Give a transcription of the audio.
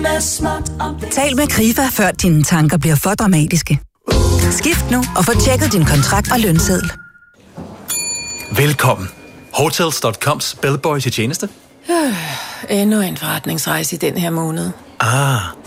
Tal med Krifa, før dine tanker bliver for dramatiske. Skift nu og få tjekket din kontrakt og lønseddel. Velkommen. Hotels.coms bellboy til tjeneste. Endnu en forretningsrejse i den her måned.